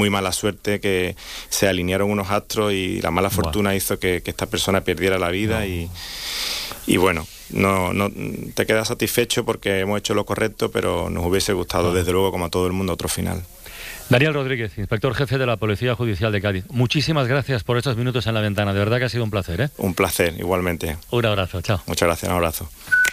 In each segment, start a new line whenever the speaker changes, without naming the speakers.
muy mala suerte, que se alinearon unos astros y la mala fortuna hizo que esta persona perdiera la vida. Y bueno, no te quedas satisfecho porque hemos hecho lo correcto, pero nos hubiese gustado, desde luego, como a todo el mundo, otro final.
Daniel Rodríguez, inspector jefe de la Policía Judicial de Cádiz. Muchísimas gracias por estos minutos en La Ventana. De verdad que ha sido un placer, ¿eh?
Un placer, igualmente.
Un abrazo, chao.
Muchas gracias, un abrazo.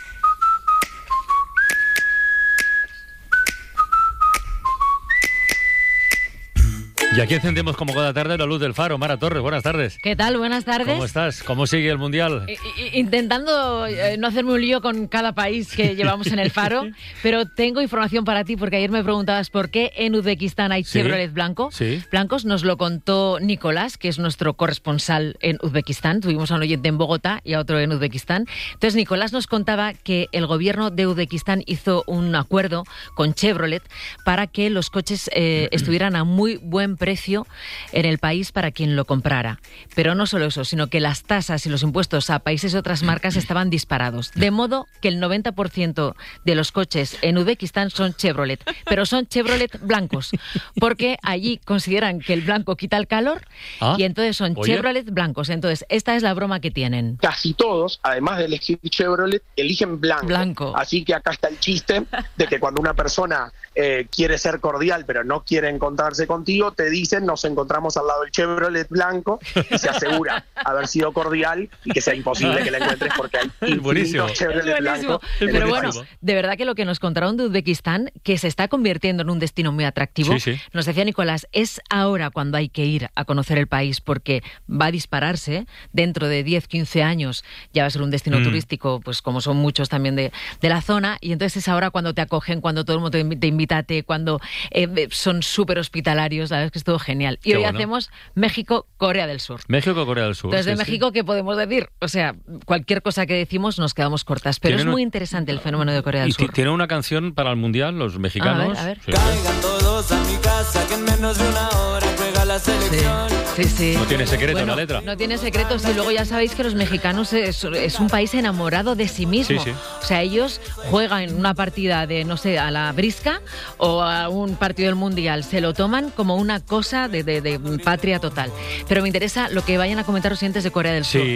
Y aquí encendemos como cada tarde la luz del faro. Mara Torres, buenas tardes.
¿Qué tal? Buenas tardes.
¿Cómo estás? ¿Cómo sigue el Mundial?
Intentando no hacerme un lío con cada país que llevamos en el faro, pero tengo información para ti, porque ayer me preguntabas por qué en Uzbekistán hay Chevrolet blancos. Nos lo contó Nicolás, que es nuestro corresponsal en Uzbekistán. Tuvimos a un oyente en Bogotá y a otro en Uzbekistán. Entonces, Nicolás nos contaba que el gobierno de Uzbekistán hizo un acuerdo con Chevrolet para que los coches estuvieran a muy buen precio en el país para quien lo comprara. Pero no solo eso, sino que las tasas y los impuestos a países de otras marcas estaban disparados. De modo que el 90% de los coches en Uzbekistán son Chevrolet, pero son Chevrolet blancos, porque allí consideran que el blanco quita el calor y entonces son Chevrolet blancos. Entonces, esta es la broma que tienen.
Casi todos, además de elegir Chevrolet, eligen blanco. Así que acá está el chiste de que cuando una persona quiere ser cordial pero no quiere encontrarse contigo, te dicen: nos encontramos al lado del Chevrolet blanco, y se asegura haber sido cordial y que sea imposible que la encuentres porque hay infinitos Chevrolet blancos.
Pero bueno, de verdad que lo que nos contaron de Uzbekistán, que se está convirtiendo en un destino muy atractivo, nos decía Nicolás, es ahora cuando hay que ir a conocer el país, porque va a dispararse, dentro de 10, 15 años ya va a ser un destino turístico, pues como son muchos también de la zona, y entonces es ahora cuando te acogen, cuando todo el mundo te invita, cuando son súper hospitalarios. La verdad es que es todo genial. Y hoy hacemos México-Corea del Sur.
México-Corea del Sur.
Desde México, ¿qué podemos decir? O sea, cualquier cosa que decimos nos quedamos cortas, pero es muy interesante el fenómeno de Corea del Sur.
¿Tiene una canción para el Mundial, los mexicanos?
A ver.
Sí.
Caigan todos a mi casa, que en menos de una hora juega la selección.
Sí.
No tiene secreto la letra.
No tiene secretos, y luego ya sabéis que los mexicanos es un país enamorado de sí mismo.
Sí.
O sea, ellos juegan una partida de, no sé, a la brisca o a un partido del Mundial. Se lo toman como una cosa de patria total. Pero me interesa lo que vayan a comentar los oyentes de Corea del Sur.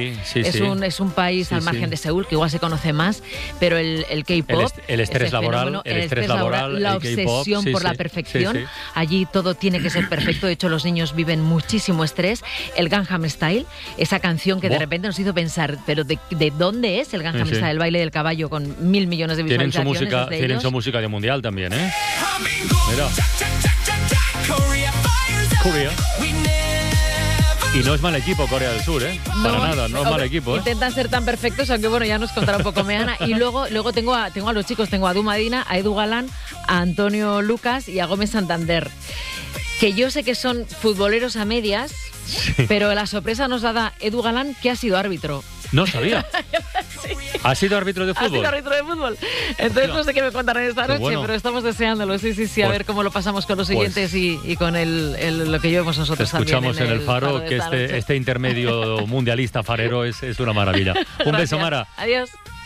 Es un país al margen de Seúl, que igual se conoce más, pero el K-pop,
el estrés laboral,
la obsesión por la perfección. Allí todo tiene que ser perfecto. De hecho, los niños viven muchísimo estrés. El Gangnam Style, esa canción que de repente nos hizo pensar, pero ¿de dónde es el Gangnam Style? El baile del caballo con 1.000 millones de visualizaciones.
Tienen su música de mundial también, ¿eh? Mira. Corea. Y no es mal equipo Corea del Sur, ¿eh? Para nada, no es mal equipo, ¿eh?
Intentan ser tan perfectos, aunque bueno, ya nos contará un poco Meana. Y luego tengo a los chicos, tengo a Du Madina, a Edu Galán, a Antonio Lucas y a Gómez Santander, que yo sé que son futboleros a medias, pero la sorpresa nos la da Edu Galán, que ha sido árbitro.
No sabía. ¿Ha sido árbitro de fútbol?
Ha sido árbitro de fútbol. Entonces no sé qué me contarán esta noche, pero estamos deseándolo. Sí, a ver cómo lo pasamos con los siguientes y con lo que llevemos nosotros también.
Escuchamos en el Faro que este intermedio mundialista farero es una maravilla. Un beso, Mara.
Adiós.